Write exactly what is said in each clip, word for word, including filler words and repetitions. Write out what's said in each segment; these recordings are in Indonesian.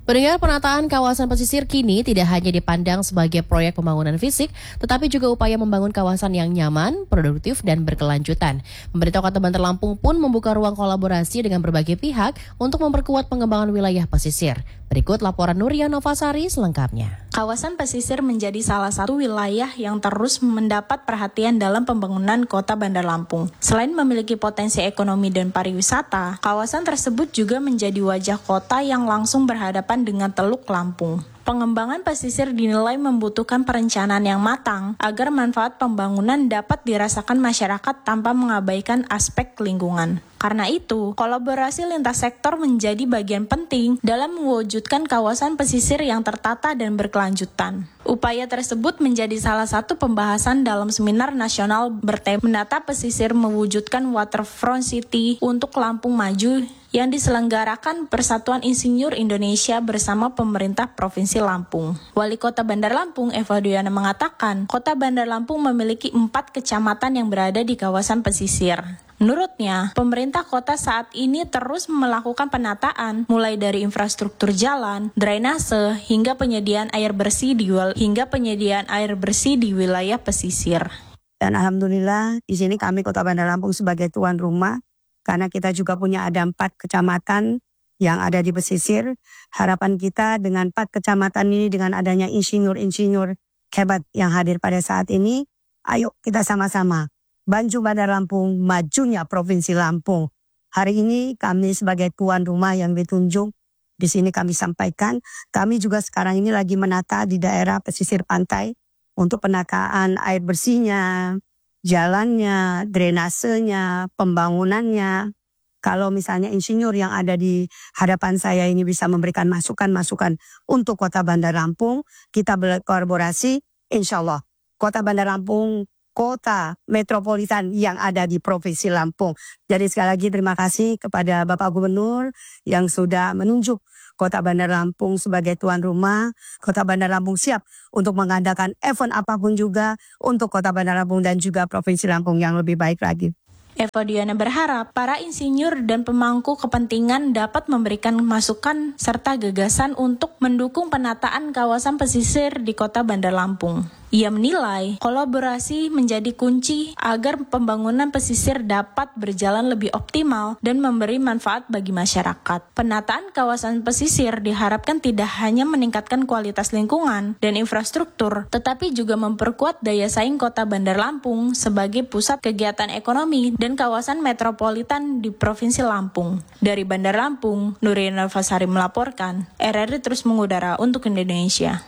Pendengar, penataan kawasan pesisir kini tidak hanya dipandang sebagai proyek pembangunan fisik, tetapi juga upaya membangun kawasan yang nyaman, produktif, dan berkelanjutan. Pemerintah Kota Bandar Lampung pun membuka ruang kolaborasi dengan berbagai pihak untuk memperkuat pengembangan wilayah pesisir. Berikut laporan Nuria Novasari selengkapnya. Kawasan pesisir menjadi salah satu wilayah yang terus mendapat perhatian dalam pembangunan Kota Bandar Lampung. Selain memiliki potensi ekonomi dan pariwisata, kawasan tersebut juga menjadi wajah kota yang langsung berhadapan dengan Teluk Lampung. Pengembangan pesisir dinilai membutuhkan perencanaan yang matang agar manfaat pembangunan dapat dirasakan masyarakat tanpa mengabaikan aspek lingkungan. Karena itu, kolaborasi lintas sektor menjadi bagian penting dalam mewujudkan kawasan pesisir yang tertata dan berkelanjutan. Upaya tersebut menjadi salah satu pembahasan dalam seminar nasional bertema Menata Pesisir Mewujudkan Waterfront City untuk Lampung Maju yang diselenggarakan Persatuan Insinyur Indonesia bersama pemerintah Provinsi Lampung. Wali Kota Bandar Lampung, Eva Duyana, mengatakan Kota Bandar Lampung memiliki empat kecamatan yang berada di kawasan pesisir. Menurutnya, pemerintah kota saat ini terus melakukan penataan, mulai dari infrastruktur jalan, drainase, hingga penyediaan air bersih di hingga penyediaan air bersih di wilayah pesisir. Dan alhamdulillah di sini kami Kota Bandar Lampung sebagai tuan rumah, karena kita juga punya ada empat kecamatan yang ada di pesisir. Harapan kita dengan empat kecamatan ini, dengan adanya insinyur-insinyur hebat yang hadir pada saat ini, ayo kita sama-sama bantu Bandar Lampung, majunya Provinsi Lampung. Hari ini kami sebagai tuan rumah yang ditunjuk, di sini kami sampaikan, kami juga sekarang ini lagi menata di daerah pesisir pantai untuk penataan air bersihnya, jalannya, drainasenya, pembangunannya. Kalau misalnya insinyur yang ada di hadapan saya ini bisa memberikan masukan-masukan untuk Kota Bandar Lampung, kita berkolaborasi, insya Allah Kota Bandar Lampung kota metropolitan yang ada di Provinsi Lampung. Jadi sekali lagi terima kasih kepada Bapak Gubernur yang sudah menunjuk Kota Bandar Lampung sebagai tuan rumah. Kota Bandar Lampung siap untuk mengadakan event apapun juga untuk Kota Bandar Lampung dan juga Provinsi Lampung yang lebih baik lagi. Eva Duyana berharap para insinyur dan pemangku kepentingan dapat memberikan masukan serta gagasan untuk mendukung penataan kawasan pesisir di Kota Bandar Lampung. Ia menilai kolaborasi menjadi kunci agar pembangunan pesisir dapat berjalan lebih optimal dan memberi manfaat bagi masyarakat. Penataan kawasan pesisir diharapkan tidak hanya meningkatkan kualitas lingkungan dan infrastruktur, tetapi juga memperkuat daya saing Kota Bandar Lampung sebagai pusat kegiatan ekonomi dan kawasan metropolitan di Provinsi Lampung. Dari Bandar Lampung, Nuria Novasari melaporkan, R R I terus mengudara untuk Indonesia.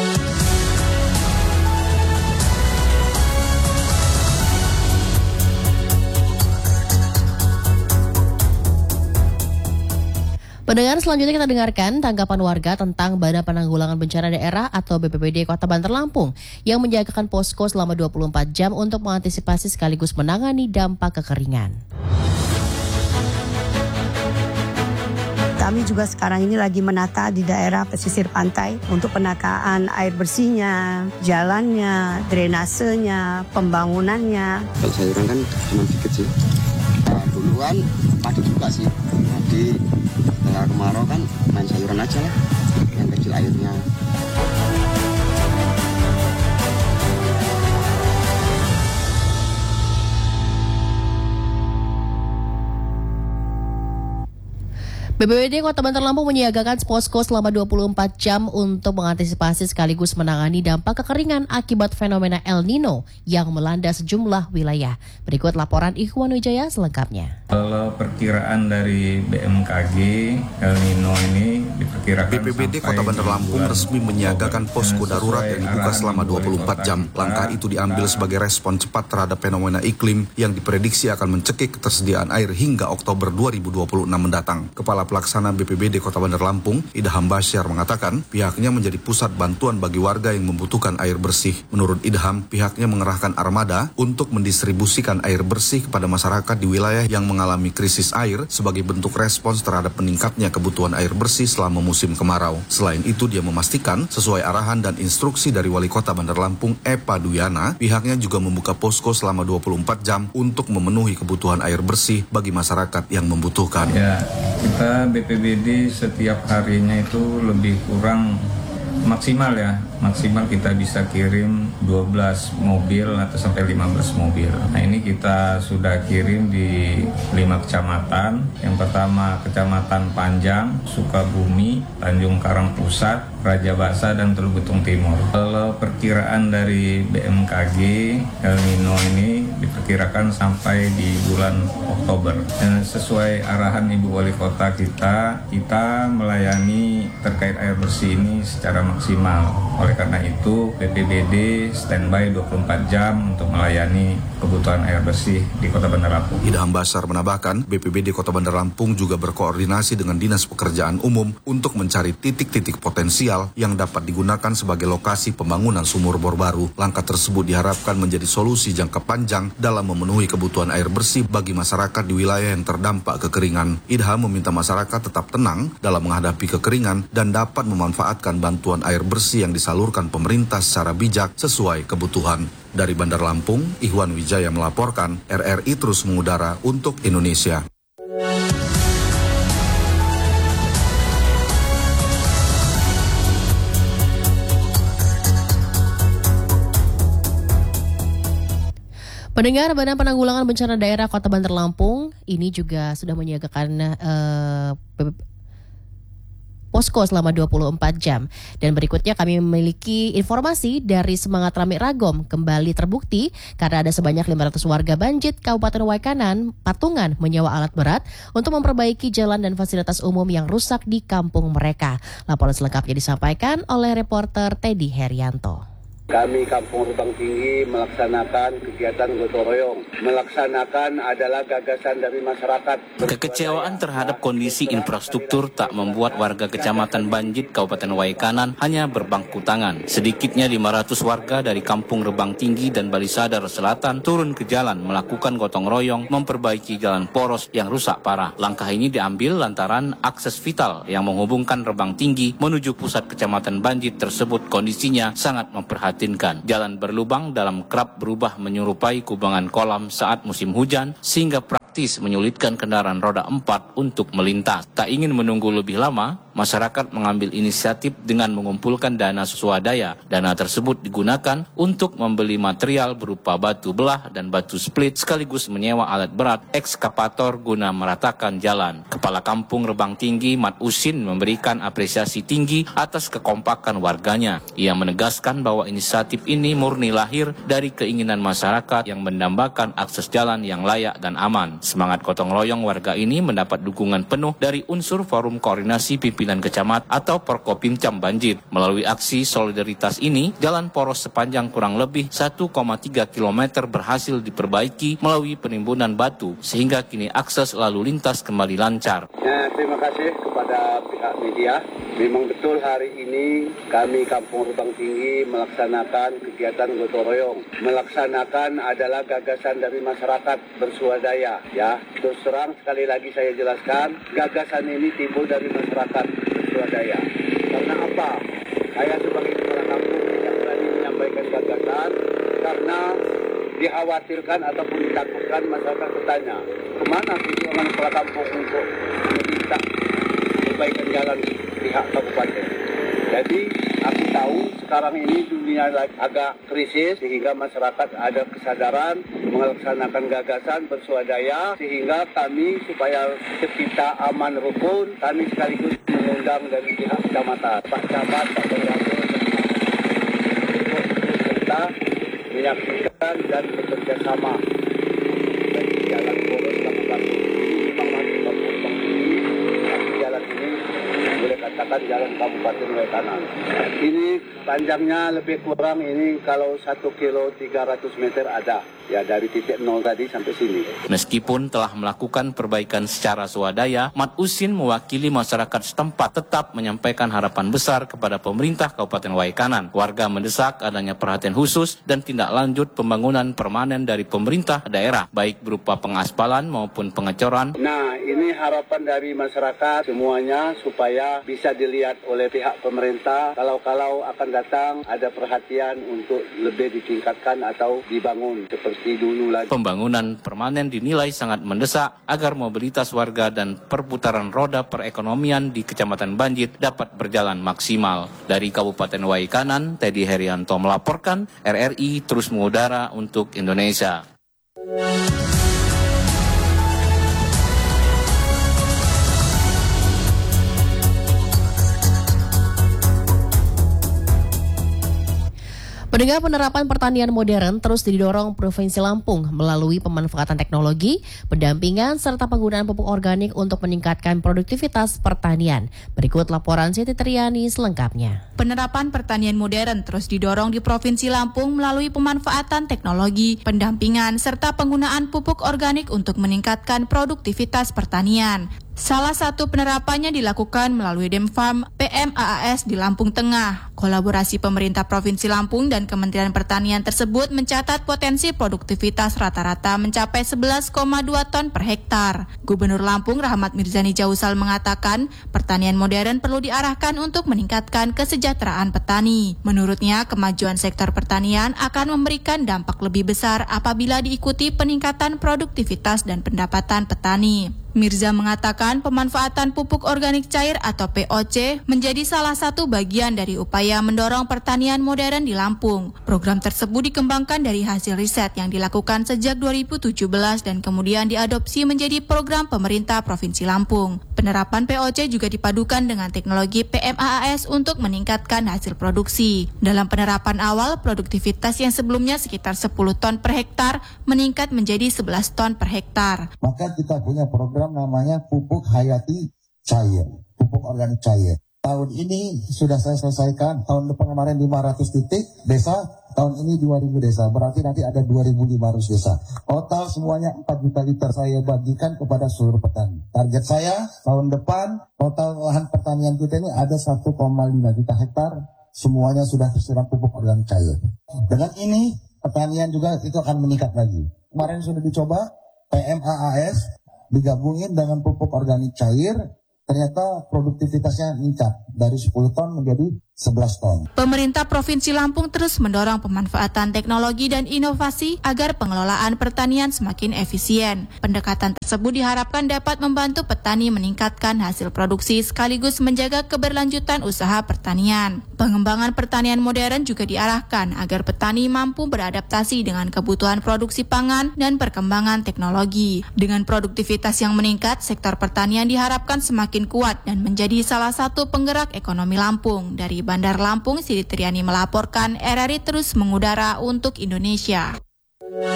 Pendengar, selanjutnya kita dengarkan tanggapan warga tentang Badan Penanggulangan Bencana Daerah atau B P B D Kota Bandar Lampung yang menjagakan posko selama dua puluh empat jam untuk mengantisipasi sekaligus menangani dampak kekeringan. Kami juga sekarang ini lagi menata di daerah pesisir pantai untuk penataan air bersihnya, jalannya, drainasenya, pembangunannya. Kalau sayuran kan cuma sedikit sih. Nah, duluan padat juga sih. Jadi tengah kemarau kan main sayuran aja lah, yang kecil airnya. B P B D Kota Bandar Lampung menyiagakan posko selama dua puluh empat jam untuk mengantisipasi sekaligus menangani dampak kekeringan akibat fenomena El Nino yang melanda sejumlah wilayah. Berikut laporan Ikhwan Wijaya selengkapnya. Kalau perkiraan dari B M K G, El Nino ini diperkirakan B P B D Kota Bandar Lampung resmi menyiagakan posko darurat yang dibuka selama dua puluh empat jam. Langkah itu diambil sebagai respon cepat terhadap fenomena iklim yang diprediksi akan mencekik ketersediaan air hingga Oktober dua ribu dua puluh enam mendatang. Kepala Pelaksana B P B D Kota Bandar Lampung, Idham Basyar, mengatakan pihaknya menjadi pusat bantuan bagi warga yang membutuhkan air bersih. Menurut Idham, pihaknya mengerahkan armada untuk mendistribusikan air bersih kepada masyarakat di wilayah yang mengalami krisis air sebagai bentuk respons terhadap meningkatnya kebutuhan air bersih selama musim kemarau. Selain itu, dia memastikan sesuai arahan dan instruksi dari Wali Kota Bandar Lampung, Eva Duyana, pihaknya juga membuka posko selama dua puluh empat jam untuk memenuhi kebutuhan air bersih bagi masyarakat yang membutuhkan. Ya, kita Kita B P B D setiap harinya itu lebih kurang maksimal ya, maksimal kita bisa kirim dua belas mobil atau sampai lima belas mobil. Nah ini kita sudah kirim di lima kecamatan. Yang pertama Kecamatan Panjang, Sukabumi, Tanjung Karang Pusat, Raja Basa, dan Teluk Betung Timur. Kalau perkiraan dari B M K G El Nino ini diperkirakan sampai di bulan Oktober. Dan sesuai arahan Ibu Wali Kota kita, kita melayani terkait air bersih ini secara maksimal. Oleh karena itu, B P B D standby dua puluh empat jam untuk melayani kebutuhan air bersih di Kota Bandar Lampung. Idham Basar menambahkan, B P B D Kota Bandar Lampung juga berkoordinasi dengan Dinas Pekerjaan Umum untuk mencari titik-titik potensial yang dapat digunakan sebagai lokasi pembangunan sumur bor baru. Langkah tersebut diharapkan menjadi solusi jangka panjang dalam memenuhi kebutuhan air bersih bagi masyarakat di wilayah yang terdampak kekeringan. Idham meminta masyarakat tetap tenang dalam menghadapi kekeringan dan dapat memanfaatkan bantuan air bersih yang disalurkan pemerintah secara bijak sesuai kebutuhan. Dari Bandar Lampung, Ihwan Wijaya melaporkan, R R I terus mengudara untuk Indonesia. Pendengar, Badan Penanggulangan Bencana Daerah Kota Bandar Lampung ini juga sudah menyiagakan uh, posko selama dua puluh empat jam. Dan berikutnya kami memiliki informasi dari Semangat Rami Ragom kembali terbukti karena ada sebanyak lima ratus warga Banjit Kabupaten Waikanan patungan menyewa alat berat untuk memperbaiki jalan dan fasilitas umum yang rusak di kampung mereka. Laporan selengkapnya disampaikan oleh reporter Teddy Herianto. Kami Kampung Rubang Tinggi melaksanakan kegiatan gotong royong. Melaksanakan adalah gagasan dari masyarakat. Kekecewaan terhadap kondisi infrastruktur tak membuat warga Kecamatan Banjit, Kabupaten Waikanan hanya berbangku tangan. Sedikitnya lima ratus warga dari Kampung Rubang Tinggi dan Balisadar Selatan turun ke jalan melakukan gotong royong memperbaiki jalan poros yang rusak parah. Langkah ini diambil lantaran akses vital yang menghubungkan Rubang Tinggi menuju pusat Kecamatan Banjit tersebut kondisinya sangat memperhatikan. Jalan berlubang dalam kerap berubah menyerupai kubangan kolam saat musim hujan sehingga praktis menyulitkan kendaraan roda empat untuk melintas. Tak ingin menunggu lebih lama, masyarakat mengambil inisiatif dengan mengumpulkan dana swadaya. Dana tersebut digunakan untuk membeli material berupa batu belah dan batu split sekaligus menyewa alat berat ekskavator guna meratakan jalan. Kepala Kampung Rubang Tinggi Mat Usin memberikan apresiasi tinggi atas kekompakan warganya. Ia menegaskan bahwa inisiatif ini murni lahir dari keinginan masyarakat yang mendambakan akses jalan yang layak dan aman. Semangat gotong royong warga ini mendapat dukungan penuh dari unsur Forum Koordinasi Pimpinan Kecamat atau Porkopimcam Banjit. Melalui aksi solidaritas ini, jalan poros sepanjang kurang lebih satu koma tiga kilometer berhasil diperbaiki melalui penimbunan batu sehingga kini akses lalu lintas kembali lancar. Ya, terima kasih kepada pihak media. Memang betul hari ini kami Kampung Rubang Tinggi melaksanakan kegiatan gotong royong. Melaksanakan adalah gagasan dari masyarakat berswadaya. Ya, terus terang sekali lagi saya jelaskan, gagasan ini timbul dari masyarakat berswadaya. Karena apa? Saya sebagai kepala kampung tidak berani menyampaikan gagasan karena dikhawatirkan ataupun ditakutkan masyarakat bertanya, kemana perjuangan kepala kampung untuk meminta perbaikan jalan pihak kabupaten. Jadi aku tahu sekarang ini dunia agak krisis sehingga masyarakat ada kesadaran melaksanakan gagasan berswadaya sehingga kami supaya kita aman rukun kami sekaligus mengundang dari pihak kecamatan, Pak Camat, Pak Penjaga serta menyaksikan dan bekerja sama dari jalan poros kabupaten ini memang masih berkembang ini tapi jalan ini boleh katakan jalan Kabupaten Waikanan. Ini panjangnya lebih kurang ini kalau satu kilo tiga ratus meter ada. Ya dari titik nol tadi sampai sini. Meskipun telah melakukan perbaikan secara swadaya, Mat Usin mewakili masyarakat setempat tetap menyampaikan harapan besar kepada pemerintah Kabupaten Waikanan. Warga mendesak adanya perhatian khusus dan tindak lanjut pembangunan permanen dari pemerintah daerah, baik berupa pengaspalan maupun pengecoran. Nah, ini harapan dari masyarakat semuanya supaya bisa dilihat oleh pihak pemerintah kalau-kalau akan datang ada perhatian untuk lebih ditingkatkan atau dibangun seperti seperti dulu lagi. Pembangunan permanen dinilai sangat mendesak agar mobilitas warga dan perputaran roda perekonomian di Kecamatan Banjit dapat berjalan maksimal. Dari Kabupaten Waikanan, Teddy Herianto melaporkan, R R I terus mengudara untuk Indonesia. Pendengar, penerapan pertanian modern terus didorong Provinsi Lampung melalui pemanfaatan teknologi, pendampingan, serta penggunaan pupuk organik untuk meningkatkan produktivitas pertanian. Berikut laporan Siti Triani selengkapnya. Penerapan pertanian modern terus didorong di Provinsi Lampung melalui pemanfaatan teknologi, pendampingan, serta penggunaan pupuk organik untuk meningkatkan produktivitas pertanian. Salah satu penerapannya dilakukan melalui Demfarm P M A A S di Lampung Tengah. Kolaborasi pemerintah Provinsi Lampung dan Kementerian Pertanian tersebut mencatat potensi produktivitas rata-rata mencapai sebelas koma dua ton per hektar. Gubernur Lampung Rahmat Mirzani Jausal mengatakan, pertanian modern perlu diarahkan untuk meningkatkan kesejahteraan petani. Menurutnya, kemajuan sektor pertanian akan memberikan dampak lebih besar apabila diikuti peningkatan produktivitas dan pendapatan petani. Mirza mengatakan pemanfaatan pupuk organik cair atau P O C menjadi salah satu bagian dari upaya mendorong pertanian modern di Lampung. Program tersebut dikembangkan dari hasil riset yang dilakukan sejak dua ribu tujuh belas dan kemudian diadopsi menjadi program pemerintah Provinsi Lampung. Penerapan P O C juga dipadukan dengan teknologi P M A A S untuk meningkatkan hasil produksi. Dalam penerapan awal, produktivitas yang sebelumnya sekitar sepuluh ton per hektar meningkat menjadi sebelas ton per hektar. Maka kita punya program namanya pupuk hayati cair, pupuk organik cair. Tahun ini sudah saya selesaikan, tahun depan kemarin lima ratus titik desa, tahun ini dua ribu desa, berarti nanti ada dua ribu lima ratus desa. Total semuanya empat juta liter saya bagikan kepada seluruh petani. Target saya tahun depan total lahan pertanian kita ini ada satu koma lima juta hektar, semuanya sudah tersiram pupuk organik cair. Dengan ini pertanian juga itu akan meningkat lagi. Kemarin sudah dicoba P M A A S digabungin dengan pupuk organik cair, ternyata produktivitasnya meningkat dari sepuluh ton menjadi sebelas ton. Pemerintah Provinsi Lampung terus mendorong pemanfaatan teknologi dan inovasi agar pengelolaan pertanian semakin efisien. Pendekatan tersebut diharapkan dapat membantu petani meningkatkan hasil produksi sekaligus menjaga keberlanjutan usaha pertanian. Pengembangan pertanian modern juga diarahkan agar petani mampu beradaptasi dengan kebutuhan produksi pangan dan perkembangan teknologi. Dengan produktivitas yang meningkat, sektor pertanian diharapkan semakin kuat dan menjadi salah satu penggerak ekonomi Lampung. Dari Bandar Lampung, Siti Triani melaporkan, R R I terus mengudara untuk Indonesia.